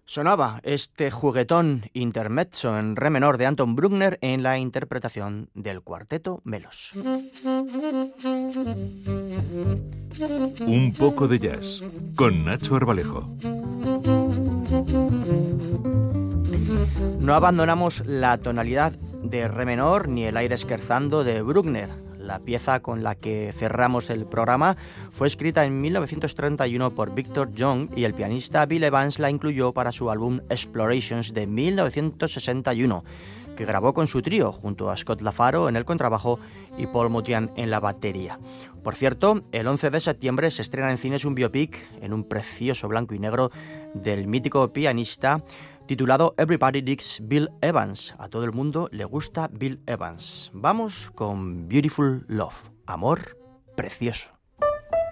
Sonaba este juguetón intermezzo en re menor de Anton Bruckner en la interpretación del Cuarteto Melos. Un poco de jazz con Nacho Arbalejo. No abandonamos la tonalidad de re menor ni el aire scherzando de Bruckner. La pieza con la que cerramos el programa fue escrita en 1931 por Victor Young y el pianista Bill Evans la incluyó para su álbum Explorations de 1961, que grabó con su trío junto a Scott LaFaro en el contrabajo y Paul Motian en la batería. Por cierto, el 11 de septiembre se estrena en cines un biopic en un precioso blanco y negro del mítico pianista titulado Everybody Likes Bill Evans. A todo el mundo le gusta Bill Evans. Vamos con Beautiful Love, amor precioso.